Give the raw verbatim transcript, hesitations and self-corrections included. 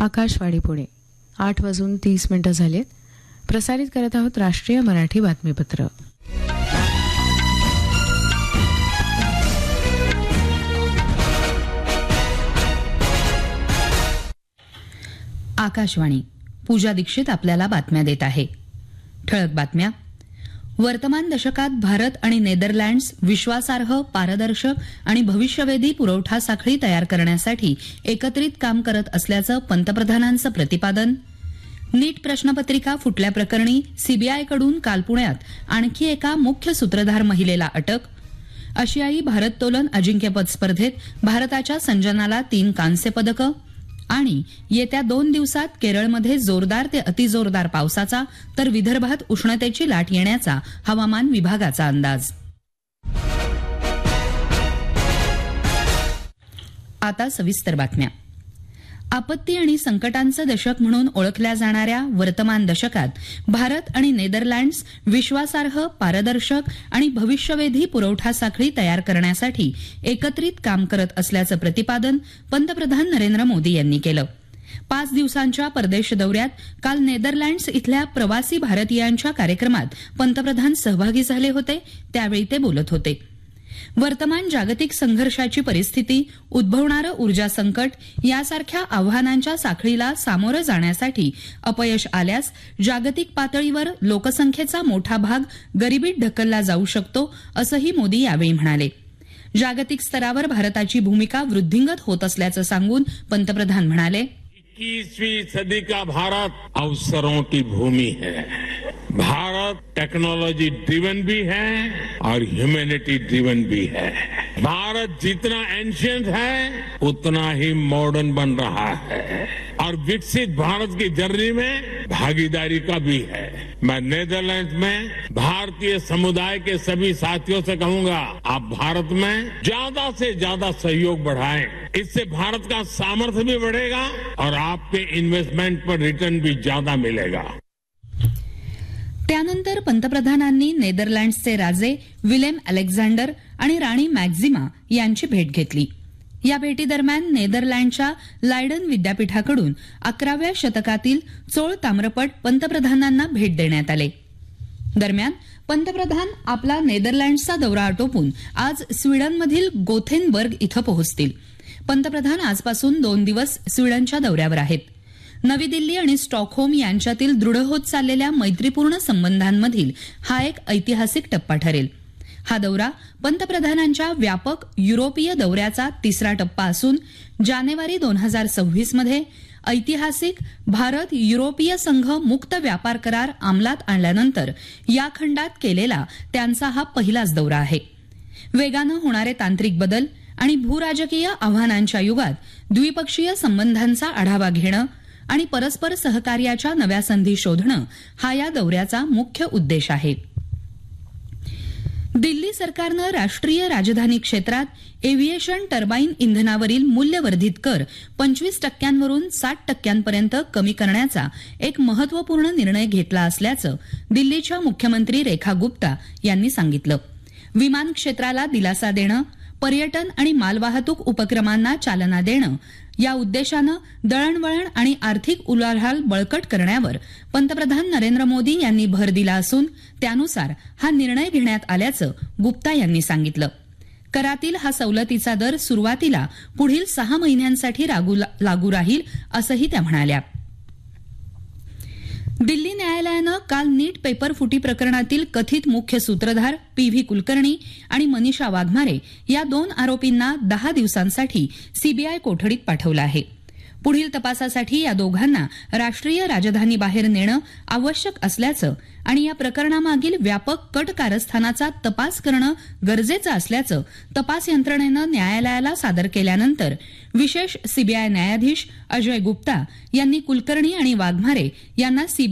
आकाशवाणी पुणे आठ वाजून तीस मिनिटं झालीत. प्रसारित करत आहोत राष्ट्रीय मराठी बातमीपत्र. आकाशवाणी. पूजा दीक्षित आपल्याला बातम्या देत आहे. ठळक बातम्या. वर्तमान दशकात भारत आणि नेदरलँड्स विश्वासार्ह, पारदर्शक आणि भविष्यवेधी पुरवठा साखळी तयार करण्यासाठी एकत्रित काम करत असल्याचं पंतप्रधानांचं प्रतिपादन. नीट प्रश्नपत्रिका फुटल्याप्रकरणी सीबीआयकडून काल पुण्यात आणखी एका मुख्य सूत्रधार महिलेला अटक. आशियाई भारोत्तोलन अजिंक्यपद स्पर्धेत भारताच्या संजनाला तीन कांस्य पदकं. आणि येत्या दोन दिवसात केरळमध्ये जोरदार ते अतिजोरदार पावसाचा तर विदर्भात उष्णतेची लाट येण्याचा हवामान विभागाचा अंदाज. आता सविस्तर बातम्या. आपत्ती आणि संकटांचं दशक म्हणून ओळखल्या जाणाऱ्या वर्तमान दशकात भारत आणि नेदरलँड्स विश्वासार्ह, पारदर्शक आणि भविष्यवेधी पुरवठा साखळी तयार करण्यासाठी एकत्रित काम करत असल्याचं प्रतिपादन पंतप्रधान नरेंद्र मोदी यांनी केलं. पाच दिवसांच्या परदेश दौऱ्यात काल नेदरलँड्स इथल्या प्रवासी भारतीयांच्या कार्यक्रमात पंतप्रधान सहभागी झाले होते. त्यावेळी ते बोलत होते. वर्तमान जागतिक संघर्षाची परिस्थिती, उद्भवणारं ऊर्जा संकट यासारख्या आव्हानांच्या साखळीला सामोरं जाण्यासाठी अपयश आल्यास जागतिक पातळीवर लोकसंख्येचा मोठा भाग गरिबीत ढकलला जाऊ शकतो, असंही मोदी यावेळी म्हणाले. जागतिक स्तरावर भारताची भूमिका वृद्धिंगत होत असल्याचं सांगून पंतप्रधान म्हणाले, इक्कीसवीं सदी का भारत अवसरों की भूमि है. भारत टेक्नोलॉजी ड्रिवन भी है और ह्यूमैनिटी ड्रिवन भी है. भारत जितना एंशिएंट है उतना ही मॉडर्न बन रहा है और विकसित भारत की जर्नी में भागीदारी का भी है. मैं नीदरलैंड्स में भारतीय समुदाय के सभी साथियों से कहूंगा, आप भारत में ज्यादा से ज्यादा सहयोग बढ़ाएं. इससे भारत का सामर्थ्य भी बढ़ेगा और आपके इन्वेस्टमेंट पर रिटर्न भी ज्यादा मिलेगा. त्यानंतर पंतप्रधानांनी नेदरलँड्सचे राजे विलेम अलेक्झांडर आणि राणी मॅक्झिमा यांची भेट घेतली. या भेटीदरम्यान नेदरलँडच्या लायडन विद्यापीठाकडून अकराव्या शतकातील चोळ ताम्रपट पंतप्रधानांना भेट देण्यात आले. दरम्यान पंतप्रधान आपला नेदरलँड्सचा दौरा आटोपून आज स्वीडनमधील गोथेनबर्ग इथं पोहोचतील. पंतप्रधान आजपासून दोन दिवस स्वीडनच्या दौऱ्यावर आहेत. नवी दिल्ली आणि स्टॉकहोम यांच्यातील दृढ होत चाललेल्या मैत्रीपूर्ण संबंधांमधील हा एक ऐतिहासिक टप्पा ठरेल. हा दौरा पंतप्रधानांच्या व्यापक युरोपीय दौऱ्याचा तिसरा टप्पा असून जानेवारी दोन हजार सव्वीस मध्ये ऐतिहासिक भारत युरोपीय संघ मुक्त व्यापार करार अंमलात आणल्यानंतर या खंडात केलेला त्यांचा हा पहिलाच दौरा आहे. वेगानं होणारे तांत्रिक बदल आणि भूराजकीय आव्हानांच्या युगात द्विपक्षीय संबंधांचा आढावा घेणं आणि परस्पर सहकार्याच्या नव्या संधी शोधणं हा या दौऱ्याचा मुख्य उद्देश आहे. दिल्ली सरकारनं राष्ट्रीय राजधानी क्षेत्रात एव्हिएशन टर्बाईन इंधनावरील मूल्यवर्धित कर पंचवीस टक्क्यांवरून साठ टक्क्यांपर्यंत कमी करण्याचा एक महत्वपूर्ण निर्णय घेतला असल्याचं दिल्लीच्या मुख्यमंत्री रेखा गुप्ता यांनी सांगितलं. विमान क्षेत्राला दिलासा देणं, पर्यटन आणि मालवाहतूक उपक्रमांना चालना देणं या उद्देशानं दळणवळण आणि आर्थिक उलाढाल बळकट करण्यावर पंतप्रधान नरेंद्र मोदी यांनी भर दिला असून त्यानुसार हा निर्णय घेण्यात आल्याचं गुप्ता यांनी सांगितलं. करातील हा सवलतीचा दर सुरुवातीला पुढील सहा महिन्यांसाठी लागू राहील असंही त्या म्हणाल्या. दिल्ली न्यायालयानं काल नीट पेपर फुटी प्रकरणातील कथित मुख्य सूत्रधार पी व्ही कुलकर्णी आणि मनीषा वाघमारे या दोन आरोपींना दहा दिवसांसाठी सीबीआय कोठडीत पाठवलं आहे. पुढील तपासासाठी या दोघांना राष्ट्रीय राजधानीबाहेर नेणं आवश्यक असल्याचं आणि या प्रकरणामागील व्यापक कट कारस्थानाचा तपास करणं गरजेचं असल्याचं तपास यंत्रणेनं न्यायालयाला सादर केल्यानंतर विशेष सीबीआय न्यायाधीश अजय गुप्ता यांनी कुलकर्णी आणि वाघमारे यांना सीबीआय